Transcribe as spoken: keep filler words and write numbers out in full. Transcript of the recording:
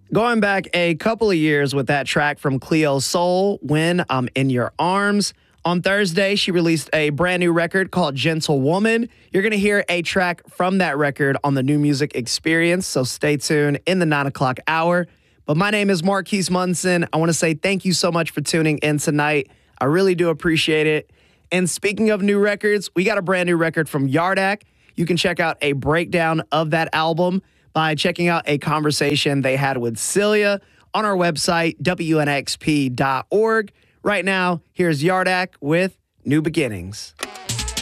Going back a couple of years with that track from Cleo Soul, When I'm in Your Arms. On Thursday, she released a brand new record called Gentle Woman. You're going to hear a track from that record on the New Music Experience, so stay tuned in the nine o'clock hour. But my name is Marquise Munson. I want to say thank you so much for tuning in tonight. I really do appreciate it. And speaking of new records, we got a brand new record from Yardak. You can check out a breakdown of that album by checking out a conversation they had with Celia on our website, W N X P dot org. Right now, here's Yardak with New Beginnings.